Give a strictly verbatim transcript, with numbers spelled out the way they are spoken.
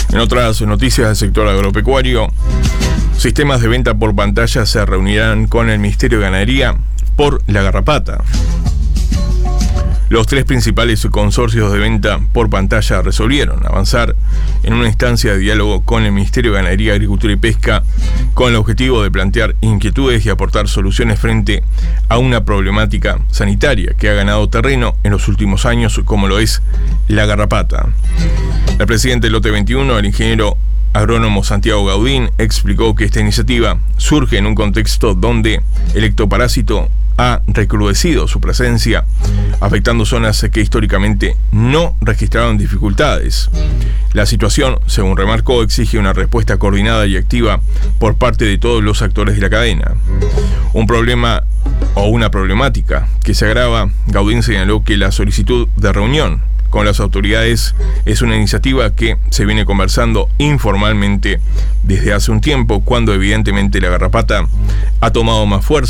En otras noticias del sector agropecuario, sistemas de venta por pantalla se reunirán con el Ministerio de Ganadería por la garrapata. Los tres principales consorcios de venta por pantalla resolvieron avanzar en una instancia de diálogo con el Ministerio de Ganadería, Agricultura y Pesca con el objetivo de plantear inquietudes y aportar soluciones frente a una problemática sanitaria que ha ganado terreno en los últimos años, como lo es la garrapata. El presidente del lote veintiuno, el ingeniero agrónomo Santiago Gaudín, explicó que esta iniciativa surge en un contexto donde el ectoparásito ha recrudecido su presencia, afectando zonas que históricamente no registraron dificultades. La situación, según remarcó, exige una respuesta coordinada y activa por parte de todos los actores de la cadena. Un problema o una problemática que se agrava, Gaudín señaló que la solicitud de reunión con las autoridades es una iniciativa que se viene conversando informalmente desde hace un tiempo, cuando evidentemente la garrapata ha tomado más fuerza